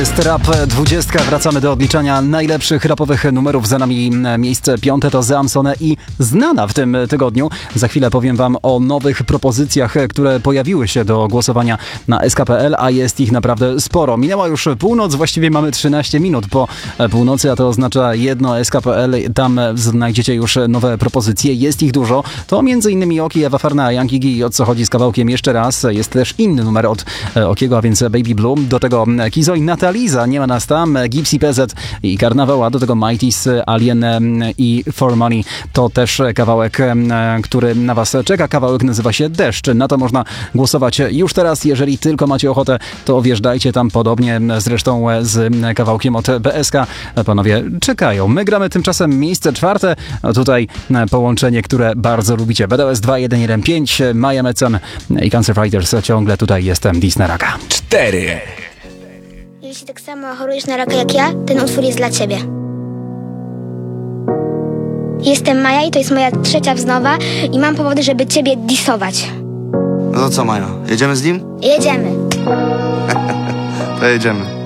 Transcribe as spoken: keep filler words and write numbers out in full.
Jest Rap dwudziestka, wracamy do odliczania najlepszych rapowych numerów. Za nami miejsce piąte to Zamsone i Znana w tym tygodniu. Za chwilę powiem wam o nowych propozycjach, które pojawiły się do głosowania na S K P L, a jest ich naprawdę sporo. Minęła już północ, właściwie mamy trzynaście minut po północy, a to oznacza jedno S K P L. Tam znajdziecie już nowe propozycje, jest ich dużo. To między innymi Oki, Ewa Farna, Young Iggy. O co chodzi z kawałkiem jeszcze raz? Jest też inny numer od Okiego, a więc Baby Blue. Do tego Kizo i Natalia Liza, nie ma nas tam, Gipsy P Z i Karnawał, a do tego Mighty's, Alien i For Money. To też kawałek, który na was czeka. Kawałek nazywa się Deszcz. Na to można głosować już teraz. Jeżeli tylko macie ochotę, to wjeżdżajcie tam, podobnie zresztą z kawałkiem od B S K. Panowie czekają. My gramy tymczasem miejsce czwarte. A tutaj połączenie, które bardzo lubicie. B D S dwa jeden jeden pięć, Maja Mecen i Cancer Fighters. Ciągle tutaj jestem, Dis na raka. cztery. Jeśli tak samo chorujesz na raka jak ja, ten utwór jest dla ciebie. Jestem Maja i to jest moja trzecia wznowa i mam powody, żeby ciebie disować. No to co, Maja, jedziemy z nim? Jedziemy. To jedziemy.